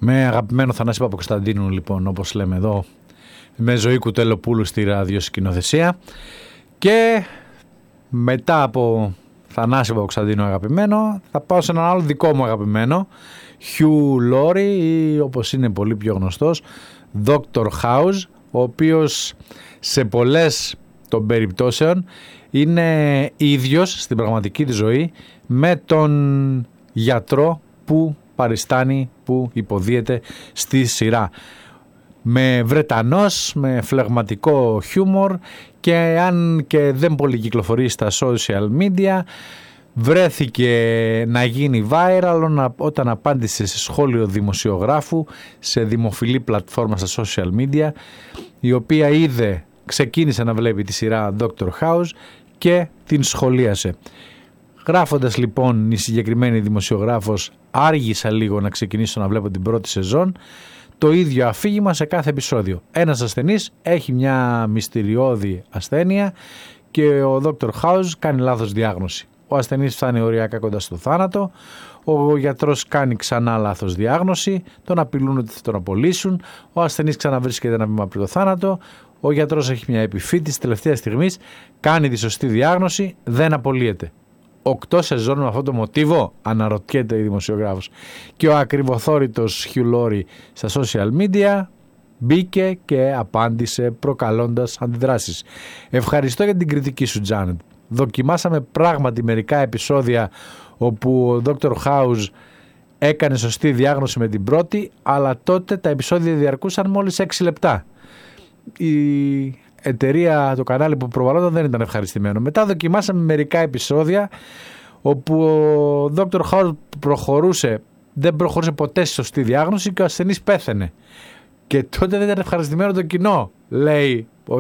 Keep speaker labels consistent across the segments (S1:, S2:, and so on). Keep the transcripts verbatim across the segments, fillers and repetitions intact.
S1: Με αγαπημένο Θανάση Παπακοσταντίνου, λοιπόν, όπως λέμε εδώ, με Ζωή Κουτελοπούλου στη ραδιοσκηνοθεσία. Και μετά από Θανάση Παπακοσταντίνου αγαπημένο, θα πάω σε έναν άλλο δικό μου αγαπημένο, Hugh Laurie, ή όπως είναι πολύ πιο γνωστός, Doctor House, ο οποίος σε πολλές των περιπτώσεων είναι ίδιος στην πραγματική της ζωή με τον γιατρό που παριστάνει, που υποδίεται στη σειρά. Με Βρετανός, με φλεγματικό χιούμορ, και αν και δεν πολύ κυκλοφορεί στα social media, βρέθηκε να γίνει viral όταν απάντησε σε σχόλιο δημοσιογράφου σε δημοφιλή πλατφόρμα στα social media, η οποία είδε, ξεκίνησε να βλέπει τη σειρά Doctor House και την σχολίασε. Γράφοντας λοιπόν η συγκεκριμένη δημοσιογράφος, άργησα λίγο να ξεκινήσω να βλέπω την πρώτη σεζόν, το ίδιο αφήγημα σε κάθε επεισόδιο. Ένας ασθενής έχει μια μυστηριώδη ασθένεια και ο Doctor House κάνει λάθος διάγνωση. Ο ασθενής φτάνει οριακά κοντά στο θάνατο, ο γιατρός κάνει ξανά λάθος διάγνωση, τον απειλούν ότι θα τον απολύσουν, ο ασθενής ξαναβρίσκεται ένα βήμα πριν το θάνατο, ο γιατρός έχει μια επιφύτηση τελευταία στιγμής, κάνει τη σωστή διάγνωση, δεν απολύεται. Οκτώ σεζόν με αυτό το μοτίβο, αναρωτιέται η δημοσιογράφος. Και ο ακριβοθόρητος Hugh Laurie στα social media μπήκε και απάντησε προκαλώντας αντιδράσεις. Ευχαριστώ για την κριτική σου, Τζάνετ. Δοκιμάσαμε πράγματι μερικά επεισόδια όπου ο Doctor House έκανε σωστή διάγνωση με την πρώτη, αλλά τότε τα επεισόδια διαρκούσαν μόλις έξι λεπτά. Η εταιρεία, το κανάλι που προβαλλόταν δεν ήταν ευχαριστημένο. Μετά δοκιμάσαμε μερικά επεισόδια όπου ο Doctor House προχωρούσε, δεν προχωρούσε ποτέ στη σωστή διάγνωση και ο ασθενής πέθαινε. Και τότε δεν ήταν ευχαριστημένο το κοινό, λέει ο,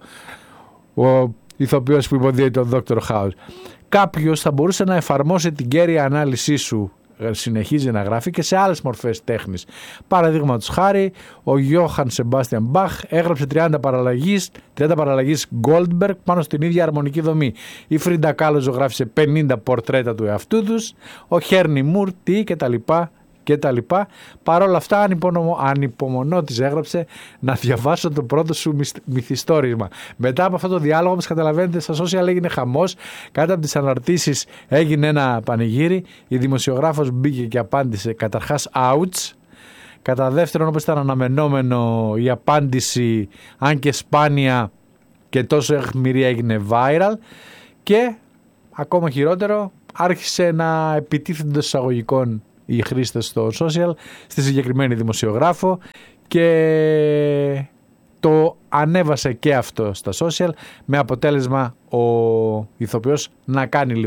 S1: ο, ο ηθοποιός που υποδίεται τον Doctor House. Κάποιος θα μπορούσε να εφαρμόσει την κέρια ανάλυση σου, συνεχίζει να γράφει, και σε άλλες μορφές τέχνης. Παραδείγματος χάρη, ο Johann Sebastian Bach έγραψε τριάντα παραλλαγές, τριάντα παραλλαγές Goldberg πάνω στην ίδια αρμονική δομή. Η Frida Kahlo ζωγράφησε πενήντα πορτρέτα του εαυτού τους, ο Χέρνι Μουρ τι κτλ. Και τα λοιπά. Παρ' όλα αυτά ανυπομονώ, της έγραψε, να διαβάσω το πρώτο σου μυθιστόρημα. Μετά από αυτό το διάλογο, όπως καταλαβαίνετε, στα social έγινε χαμός. Κάτω από τις αναρτήσεις έγινε ένα πανηγύρι. Η δημοσιογράφος μπήκε και απάντησε καταρχάς ouch. Κατά δεύτερον, όπως ήταν αναμενόμενο, η απάντηση, αν και σπάνια και τόσο αιχμηρή, έγινε viral. Και ακόμα χειρότερο, άρχισε να επιτίθενται των εισαγωγικών οι χρήστες στο social στη συγκεκριμένη δημοσιογράφο και το ανέβασε και αυτό στα social, με αποτέλεσμα ο ηθοποιός να κάνει λίγο